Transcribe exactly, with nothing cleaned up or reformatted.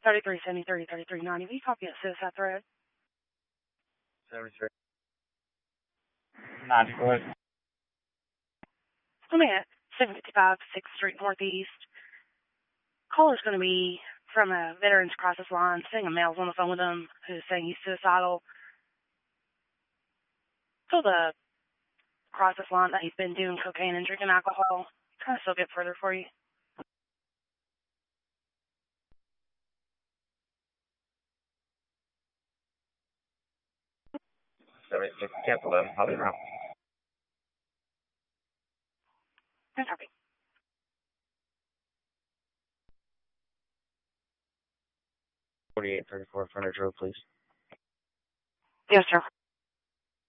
thirty-three seventy-three, thirty-three ninety. Will you copy at Suicide Thread? seventy-three ninety, go ahead. I'm at seven fifty-five sixth Street Northeast. Caller's going to be from a Veterans Crisis Line, saying a male's on the phone with him who's saying he's suicidal. Told the crisis line that he's been doing cocaine and drinking alcohol. Kind of still get further for you. seventy-six, cancel them. I'll be around. That's happy. forty-eight thirty-four, frontage road, please. Yes, sir.